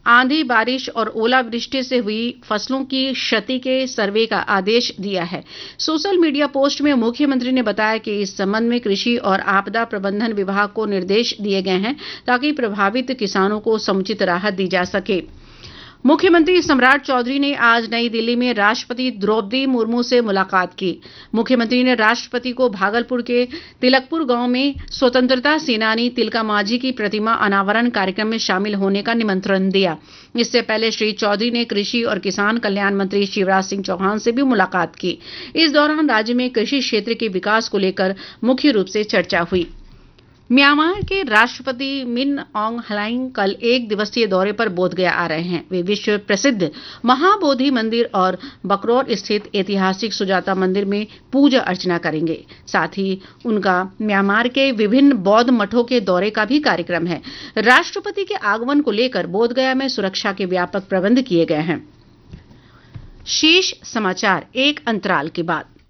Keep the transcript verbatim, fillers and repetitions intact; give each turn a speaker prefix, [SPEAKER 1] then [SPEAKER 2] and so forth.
[SPEAKER 1] आंधी, बारिश और ओलावृष्टि से हुई फसलों की क्षति के सर्वे का आदेश दिया है। सोशल मीडिया पोस्ट में मुख्यमंत्री ने बताया कि इस संबंध में कृषि और आपदा प्रबंधन विभाग को निर्देश दिए गए हैं ताकि प्रभावित किसानों को समुचित राहत दी जा सके। मुख्यमंत्री सम्राट चौधरी ने आज नई दिल्ली में राष्ट्रपति द्रौपदी मुर्मू से मुलाकात की। मुख्यमंत्री ने राष्ट्रपति को भागलपुर के तिलकपुर गांव में स्वतंत्रता सेनानी तिलका मांझी की प्रतिमा अनावरण कार्यक्रम में शामिल होने का निमंत्रण दिया। इससे पहले श्री चौधरी ने कृषि और किसान कल्याण मंत्री शिवराज सिंह चौहान से भी मुलाकात की। इस दौरान राज्य में कृषि क्षेत्र के विकास को लेकर मुख्य रूप से चर्चा हुई। म्यांमार के राष्ट्रपति मिन ऑंग हलाइंग कल एक दिवसीय दौरे पर बोधगया आ रहे हैं। वे विश्व प्रसिद्ध महाबोधि मंदिर और बकरौर स्थित ऐतिहासिक सुजाता मंदिर में पूजा अर्चना करेंगे। साथ ही उनका म्यांमार के विभिन्न बौद्ध मठों के दौरे का भी कार्यक्रम है। राष्ट्रपति के आगमन को लेकर बोधगया में सुरक्षा के व्यापक प्रबंध किए गए हैं। शेष समाचार एक अंतराल के बाद।